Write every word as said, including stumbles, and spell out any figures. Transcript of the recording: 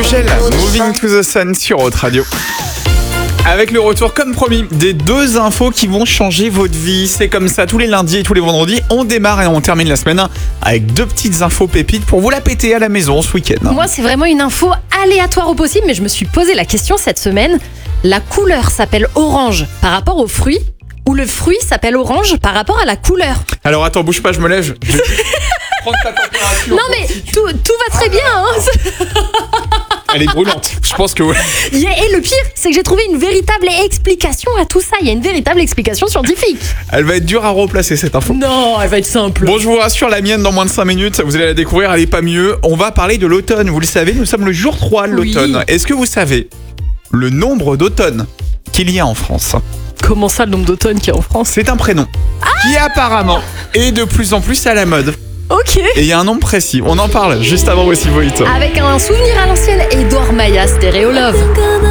Mugel, Moving to the Sun sur Haute Radio. Avec le retour, comme promis, des deux infos qui vont changer votre vie. C'est comme ça, tous les lundis et tous les vendredis, on démarre et on termine la semaine avec deux petites infos pépites pour vous la péter à la maison ce week-end. Moi, c'est vraiment une info aléatoire au possible, mais je me suis posé la question cette semaine. La couleur s'appelle orange par rapport au fruit ou le fruit s'appelle orange par rapport à la couleur? Alors attends, bouge pas, je me lève. Je vais prendre ta température. Non mais si tu... tout, tout va très bien. Hein. Elle est brûlante. Je pense que ouais. Et le pire, c'est que j'ai trouvé une véritable explication à tout ça. Il y a une véritable explication scientifique. Elle va être dure à replacer cette info. Non, elle va être simple. Bon, je vous rassure, la mienne dans moins de cinq minutes, vous allez la découvrir, elle est pas mieux. On va parler de l'automne. Vous le savez, nous sommes le jour trois de l'automne. Oui. Est-ce que vous savez le nombre d'automnes qu'il y a en France? Comment ça, le nombre d'automne qu'il y a en France? C'est un prénom ah qui apparemment est de plus en plus à la mode. Ok. Et il y a un nombre précis. On en parle juste avant Voici Vos Hits. Avec un souvenir à l'ancienne, Edouard Maillat, Stéréo Love.